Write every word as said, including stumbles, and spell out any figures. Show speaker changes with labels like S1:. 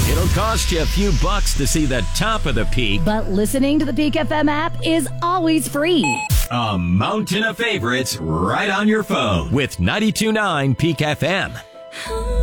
S1: It'll cost you a few bucks to see the top of the peak,
S2: but listening to the Peak F M app is always free.
S1: A mountain of favorites right on your phone with ninety-two point nine Peak F M.